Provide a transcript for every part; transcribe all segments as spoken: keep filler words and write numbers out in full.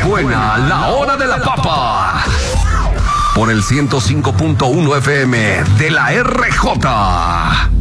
Suena la hora de la papa. Por el ciento cinco punto uno F M de la R J.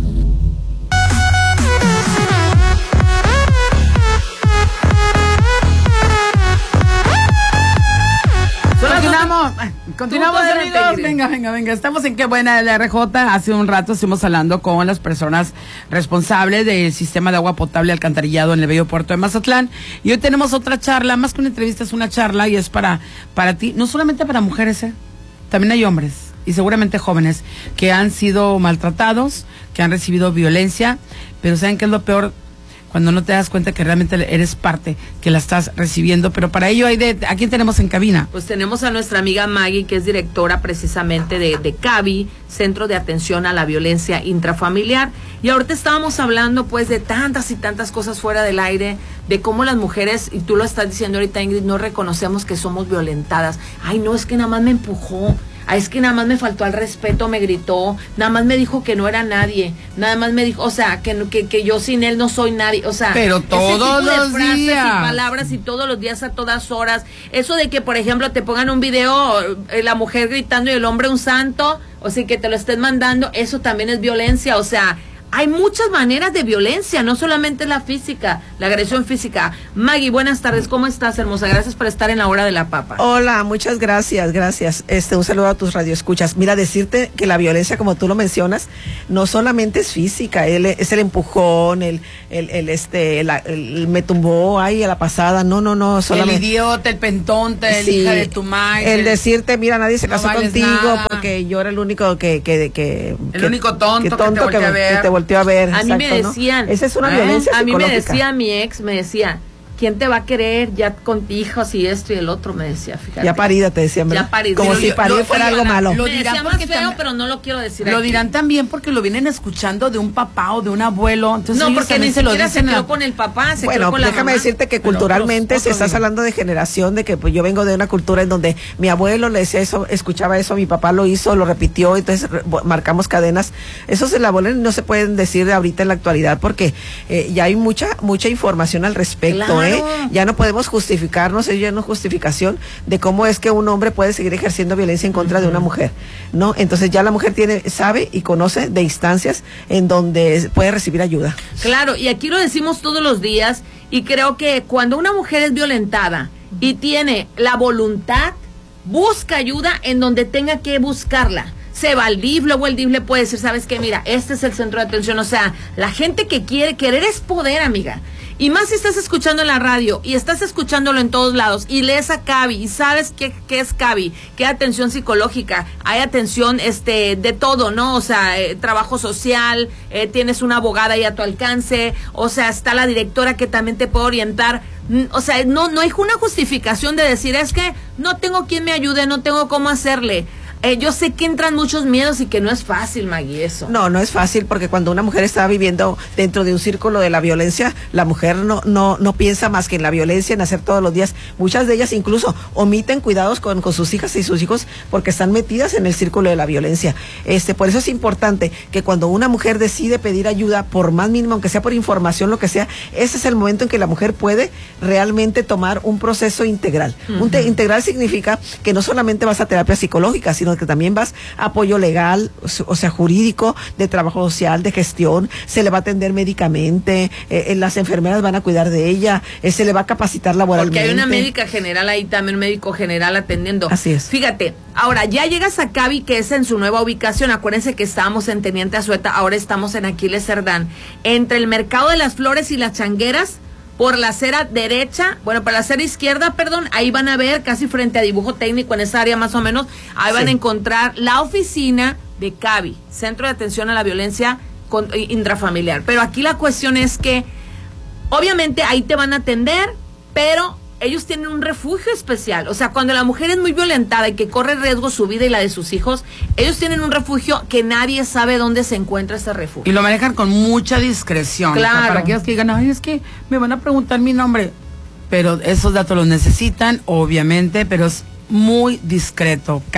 Continuamos, continuamos amigos, venga, venga, venga, estamos en Qué Buena la R J. Hace un rato estuvimos hablando con las personas responsables del sistema de agua potable alcantarillado en el bello puerto de Mazatlán, y hoy tenemos otra charla, más que una entrevista, es una charla, y es para, para ti, no solamente para mujeres, ¿eh? También hay hombres, y seguramente jóvenes, que han sido maltratados, que han recibido violencia, pero ¿saben qué es lo peor? Cuando no te das cuenta que realmente eres parte, que la estás recibiendo. Pero para ello hay de... ¿A quién tenemos en cabina? Pues tenemos a nuestra amiga Maggie, que es directora precisamente de, de CAVI, Centro de Atención a la Violencia Intrafamiliar. Y ahorita estábamos hablando pues de tantas y tantas cosas fuera del aire, de cómo las mujeres, y tú lo estás diciendo ahorita, Ingrid, no reconocemos que somos violentadas. Ay, no, es que nada más me empujó. Ay, es que nada más me faltó al respeto, me gritó, nada más me dijo que no era nadie, nada más me dijo, o sea, que, que, que yo sin él no soy nadie, o sea, pero todos ese tipo los de frases días y palabras y todos los días a todas horas, eso de que, por ejemplo, te pongan un video, eh, la mujer gritando y el hombre un santo, o sea, que te lo estén mandando, eso también es violencia, o sea, hay muchas maneras de violencia, no solamente la física, la agresión física. Maggie, buenas tardes, ¿cómo estás, hermosa? Gracias por estar en la hora de la papa. Hola, muchas gracias, gracias. Este, un saludo a tus radioescuchas. Mira, decirte que la violencia, como tú lo mencionas, no solamente es física, el, es el empujón, el, el, el este, el, el, el me tumbó ahí a la pasada, no, no, no, solamente. El idiota, el pentonte, el sí, hija de tu madre. El decirte, mira, nadie se no casó vales contigo nada, porque yo era el único que, que, que el que, único tonto que, tonto que te volteé a ver. Que te volteó a ver. A exacto, mí me decían, ¿no? Esa es una ¿eh? violencia A mí me psicológica. decía mi ex, me decía, ¿quién te va a querer ya con hijos y esto y el otro? Me decía, fíjate. Ya parida, te decían, ¿verdad? Ya parida. Como Lo- si lo- parir lo- fuera oye, algo Ana, malo. Lo Lo dirán dirán más porque feo, tam- pero no lo quiero decir Lo aquí. dirán también porque lo vienen escuchando de un papá o de un abuelo. Entonces No, ellos porque también ni se lo siquiera se dicen quedó a- con el papá, se Bueno, quedó con la déjame mamá. decirte que Pero culturalmente, otros- si otros estás días. hablando de generación, de que pues yo vengo de una cultura en donde mi abuelo le decía eso, escuchaba eso, mi papá lo hizo, lo repitió, entonces re- marcamos cadenas. Esos se la vuelven, no se pueden decir ahorita en la actualidad porque eh, ya hay mucha mucha información al respecto, Claro. ¿eh? Ya no podemos justificarnos, ello ya no es justificación de cómo es que un hombre puede seguir ejerciendo violencia en contra uh-huh. de una mujer, ¿no? Entonces ya la mujer tiene, sabe y conoce de instancias en donde puede recibir ayuda. Claro, y aquí lo decimos todos los días, y creo que cuando una mujer es violentada y tiene la voluntad, busca ayuda en donde tenga que buscarla. Se va al D I F, luego el D I F le puede decir, ¿sabes qué? Mira, este es el centro de atención. O sea, la gente que quiere, querer es poder, amiga. Y más si estás escuchando en la radio y estás escuchándolo en todos lados y lees a CAVI y sabes qué, qué es CAVI, qué atención psicológica, hay atención este de todo, ¿no? O sea, eh, trabajo social, eh, tienes una abogada ahí a tu alcance, o sea, está la directora que también te puede orientar. O sea, no, no hay una justificación de decir, es que no tengo quien me ayude, no tengo cómo hacerle. Eh, yo sé que entran muchos miedos y que no es fácil, Maggie, eso. No, no es fácil porque cuando una mujer está viviendo dentro de un círculo de la violencia, la mujer no no no piensa más que en la violencia, en hacer todos los días. Muchas de ellas incluso omiten cuidados con, con sus hijas y sus hijos porque están metidas en el círculo de la violencia. Este, por eso es importante que cuando una mujer decide pedir ayuda, por más mínimo, aunque sea por información, lo que sea, ese es el momento en que la mujer puede realmente tomar un proceso integral. Uh-huh. Un te- integral significa que no solamente vas a terapia psicológica, sino que también vas a apoyo legal, o sea, jurídico, de trabajo social, de gestión, se le va a atender médicamente, eh, las enfermeras van a cuidar de ella, eh, se le va a capacitar laboralmente. Porque hay una médica general ahí, también un médico general atendiendo. Así es. Fíjate, ahora ya llegas a CAVI, que es en su nueva ubicación. Acuérdense que estábamos en Teniente Azueta, ahora estamos en Aquiles Cerdán. Entre el Mercado de las Flores y las Changueras, por la acera derecha, bueno, por la acera izquierda, perdón, ahí van a ver, casi frente a dibujo técnico, en esa área más o menos, ahí van sí. a encontrar la oficina de CAVI, Centro de Atención a la Violencia con, Intrafamiliar. Pero aquí la cuestión es que, obviamente, ahí te van a atender, pero ellos tienen un refugio especial. O sea, cuando la mujer es muy violentada y que corre riesgo su vida y la de sus hijos, ellos tienen un refugio que nadie sabe dónde se encuentra ese refugio. Y lo manejan con mucha discreción. Claro. O sea, para aquellos que digan, ay, es que me van a preguntar mi nombre. Pero esos datos los necesitan, obviamente, pero es muy discreto, CAVI.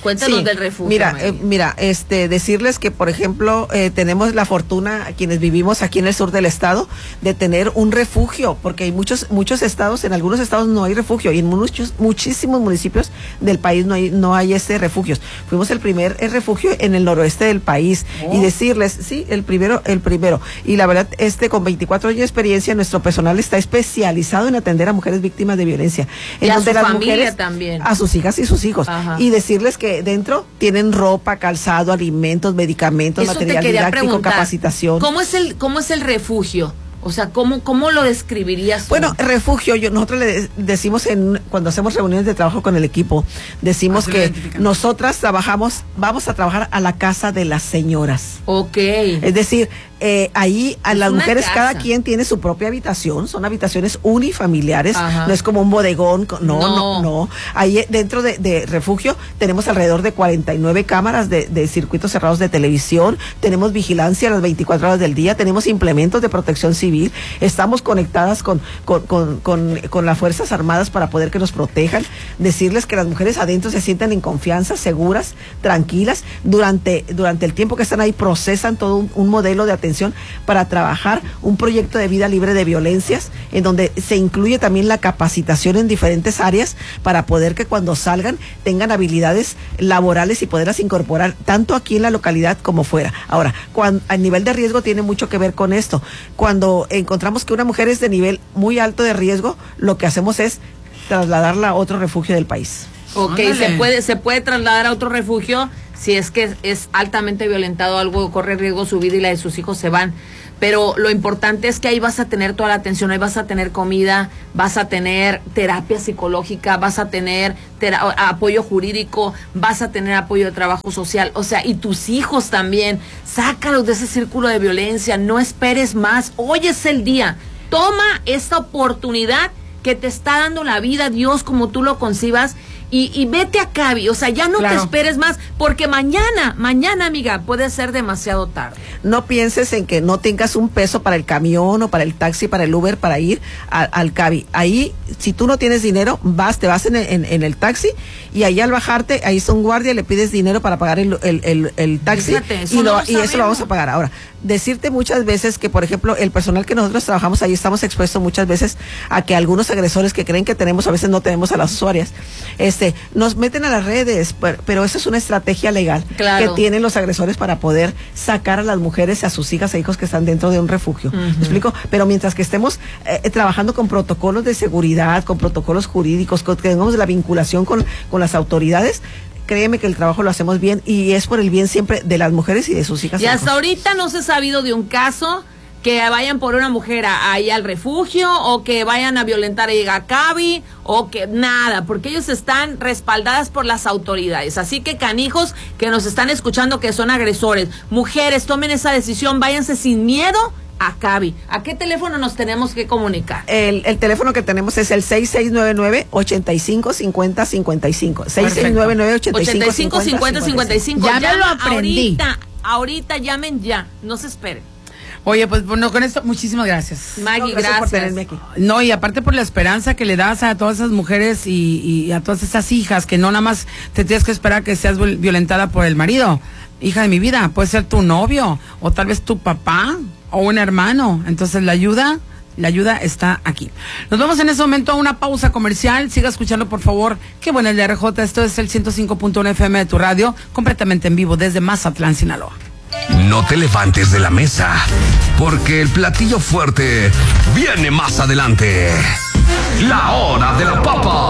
Cuéntanos sí, del refugio. Mira, eh, mira, este, decirles que, por ejemplo, eh, tenemos la fortuna, quienes vivimos aquí en el sur del estado, de tener un refugio, porque hay muchos, muchos estados, en algunos estados no hay refugio, y en muchos, muchísimos municipios del país no hay, no hay ese refugio. Fuimos el primer el refugio en el noroeste del país, oh. y decirles, sí, el primero, el primero, y la verdad, este, con veinticuatro años de experiencia, nuestro personal está especializado en atender a mujeres víctimas de violencia. Y en a donde su las familia mujeres, también. A sus hijas y sus hijos. Ajá. Y decirles que dentro tienen ropa, calzado, alimentos, medicamentos, Eso material te didáctico, preguntar. capacitación. ¿Cómo es el, cómo es el refugio? O sea, ¿cómo, cómo lo describirías tú? Bueno, refugio, yo, nosotros le decimos en, cuando hacemos reuniones de trabajo con el equipo, decimos Así que nosotras trabajamos, vamos a trabajar a la casa de las señoras. Ok. Es decir, eh, ahí a es las mujeres casa. cada quien tiene su propia habitación, son habitaciones unifamiliares, Ajá. no es como un bodegón, no, no, no. no. Ahí dentro de, de refugio tenemos alrededor de cuarenta y nueve cámaras de, de circuitos cerrados de televisión, tenemos vigilancia las veinticuatro horas del día, tenemos implementos de protección civil, estamos conectadas con, con, con, con, con las Fuerzas Armadas para poder que nos protejan, decirles que las mujeres adentro se sientan en confianza, seguras, tranquilas, durante, durante el tiempo que están ahí procesan todo un, un modelo de atención para trabajar un proyecto de vida libre de violencias, en donde se incluye también la capacitación en diferentes áreas para poder que cuando salgan tengan habilidades laborales y poderlas incorporar tanto aquí en la localidad como fuera. Ahora, cuando, el nivel de riesgo tiene mucho que ver con esto. Cuando encontramos que una mujer es de nivel muy alto de riesgo, lo que hacemos es trasladarla a otro refugio del país. Ok, se puede, se puede trasladar a otro refugio si es que es altamente violentado, algo corre riesgo su vida y la de sus hijos se van. Pero lo importante es que ahí vas a tener toda la atención, ahí vas a tener comida, vas a tener terapia psicológica, vas a tener apoyo jurídico, vas a tener apoyo de trabajo social, o sea, y tus hijos también, sácalos de ese círculo de violencia, no esperes más, hoy es el día, toma esta oportunidad que te está dando la vida, Dios, como tú lo concibas, y, y vete a Cavi, o sea, ya no claro. te esperes más, porque mañana, mañana, amiga, puede ser demasiado tarde. No pienses en que no tengas un peso para el camión o para el taxi, para el Uber, para ir a, al Cavi. Ahí, si tú no tienes dinero, vas, te vas en, en, en el taxi, y ahí al bajarte, ahí está un guardia, le pides dinero para pagar el, el, el, el taxi, Fíjate, eso y, lo, no y eso lo vamos a pagar. Ahora, decirte muchas veces que, por ejemplo, el personal que nosotros trabajamos ahí estamos expuestos muchas veces a que algunos agresores que creen que tenemos, a veces no tenemos a las usuarias, este, nos meten a las redes, pero eso es una estrategia legal claro. que tienen los agresores para poder sacar a las mujeres, a sus hijas e hijos que están dentro de un refugio. Uh-huh. ¿Me explico? Pero mientras que estemos eh, trabajando con protocolos de seguridad, con protocolos jurídicos, con que tengamos la vinculación con, con las autoridades, créeme que el trabajo lo hacemos bien y es por el bien siempre de las mujeres y de sus hijas. Y hasta ahorita no se ha sabido de un caso que vayan por una mujer ahí al refugio o que vayan a violentar a Cavi o que nada, porque ellos están respaldadas por las autoridades. Así que canijos que nos están escuchando que son agresores, mujeres, tomen esa decisión, váyanse sin miedo a Cavi. ¿A qué teléfono nos tenemos que comunicar? El, el teléfono que tenemos es el seis seis nueve nueve, ocho cinco cinco cero cinco cinco. seis seis nueve nueve, ocho cinco cinco cero cinco cinco. Ya me lo aprendí. Ahorita, ahorita llamen ya, no se esperen. Oye, pues bueno, con esto, muchísimas gracias. Maggie, no, gracias, gracias por tenerme aquí. No, y aparte por la esperanza que le das a todas esas mujeres y, y a todas esas hijas, que no nada más te tienes que esperar que seas violentada por el marido. Hija de mi vida, puede ser tu novio, o tal vez tu papá, o un hermano. Entonces la ayuda, la ayuda está aquí. Nos vamos en ese momento a una pausa comercial. Siga escuchando, por favor. Qué buena el de R J. Esto es el ciento cinco punto uno F M de tu radio, completamente en vivo desde Mazatlán, Sinaloa. No te levantes de la mesa, porque el platillo fuerte viene más adelante. La hora de la